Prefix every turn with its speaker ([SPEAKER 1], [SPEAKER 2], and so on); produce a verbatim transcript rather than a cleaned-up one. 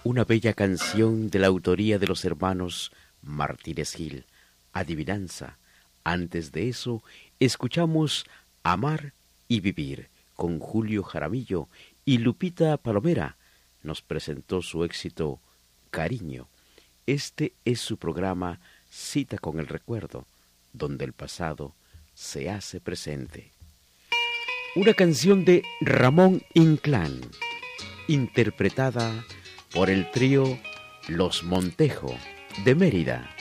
[SPEAKER 1] Una bella canción de la autoría de los hermanos Martínez Gil, Adivinanza. Antes de eso, escuchamos Amar y Vivir con Julio Jaramillo, y Lupita Palomera nos presentó su éxito Cariño. Este es su programa Cita con el Recuerdo, donde el pasado se hace presente. Una canción de Ramón Inclán, interpretada por el trío Los Montejo de Mérida.